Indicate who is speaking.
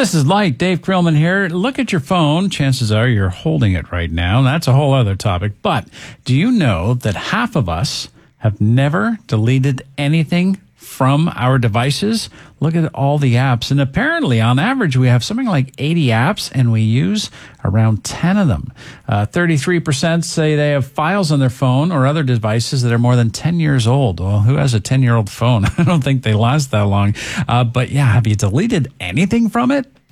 Speaker 1: This is Light. Dave Krillman here. Look at your phone. Chances are you're holding it right now. That's a whole other topic. But do you know that half of us have never deleted anything from our devices? Look at all the apps. And apparently, on average, we have something like 80 apps, and we use around 10 of them. 33% say they have files on their phone or other devices that are more than 10 years old. Well, who has a 10-year-old phone? I don't think they last that long. But yeah, have you deleted anything from it?